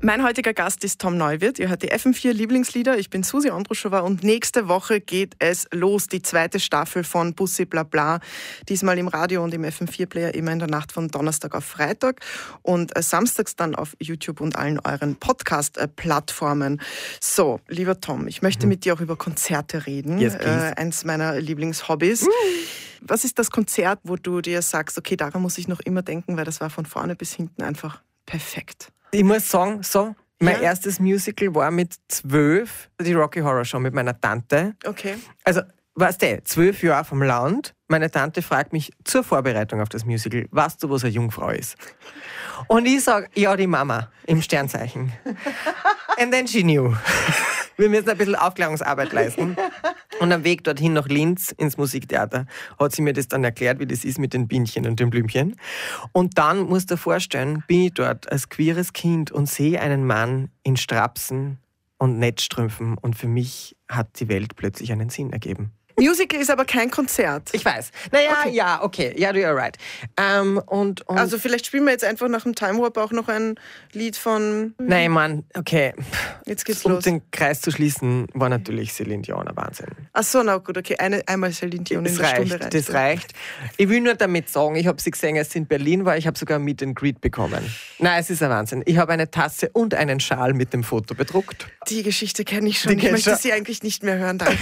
Mein heutiger Gast ist Tom Neuwirth. Ihr hört die FM4 Lieblingslieder. Ich bin Susi Andruschova und nächste Woche geht es los. Die zweite Staffel von Bussi Blabla. Diesmal im Radio und im FM4-Player immer in der Nacht von Donnerstag auf Freitag und samstags dann auf YouTube und allen euren Podcast-Plattformen. So, lieber Tom, ich möchte mit dir auch über Konzerte reden. Yes, please. Eins meiner Lieblingshobbys. Was ist das Konzert, wo du dir sagst, okay, daran muss ich noch immer denken, weil das war von vorne bis hinten einfach perfekt? Ich muss sagen, mein erstes Musical war mit 12, die Rocky Horror Show mit meiner Tante. Okay. Also, weißt du, 12 Jahre vom Land. Meine Tante fragt mich zur Vorbereitung auf das Musical, weißt du, was eine Jungfrau ist? Und ich sage, ja, die Mama im Sternzeichen. And then she knew. Wir müssen ein bisschen Aufklärungsarbeit leisten. Und am Weg dorthin nach Linz ins Musiktheater hat sie mir das dann erklärt, wie das ist mit den Bienchen und den Blümchen. Und dann, musst du dir vorstellen, bin ich dort als queeres Kind und sehe einen Mann in Strapsen und Netzstrümpfen. Und für mich hat die Welt plötzlich einen Sinn ergeben. Musical ist aber kein Konzert. Ich weiß. Naja, okay. Ja, du are right. Und Also vielleicht spielen wir jetzt einfach nach dem Time Warp auch noch ein Lied von... Nein, Mann, okay. Jetzt geht's Um los. den Kreis zu schließen, war natürlich Celine Dion ein Wahnsinn. Ach so, na gut, okay. Einmal Celine Dion in der Stunde reicht. Das reicht. Ich will nur damit sagen, ich habe sie gesehen, als sie in Berlin war. Ich habe sogar ein Meet and Greet bekommen. Nein, es ist ein Wahnsinn. Ich habe eine Tasse und einen Schal mit dem Foto bedruckt. Die Geschichte kenne ich schon. Ich möchte sie eigentlich nicht mehr hören, danke.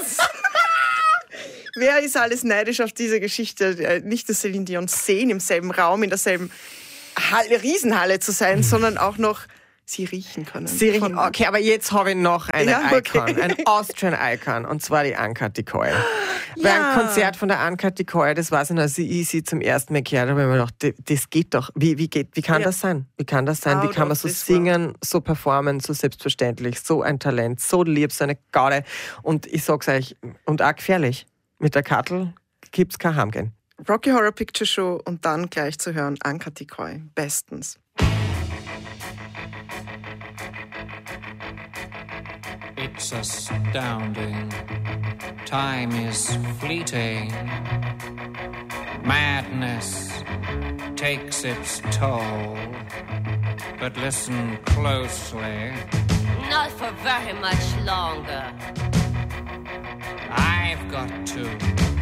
Wer ist alles neidisch auf diese Geschichte? Nicht das Celine Dion sehen, im selben Raum, in derselben Riesenhalle zu sein, sondern auch noch sie riechen können. Okay, aber jetzt habe ich noch eine okay. Icon, ein Austrian Icon, und zwar die Ankat Decoy. Bei einem Konzert von der Ankat Decoy, das weiß ich noch, als ich sie zum ersten Mal gehört habe, habe ich mir gedacht, das geht doch. Wie kann das sein? Wie kann das sein? Wie kann man so singen, so performen, so selbstverständlich, so ein Talent, so lieb, so eine Gaude? Und ich sag's euch, und auch gefährlich. Mit der Kattel gibt's kein Heimgehen. Rocky Horror Picture Show und dann gleich zu hören Ankat Decoy. Bestens. It's astounding. Time is fleeting. Madness takes its toll. But listen closely. Not for very much longer. I've got to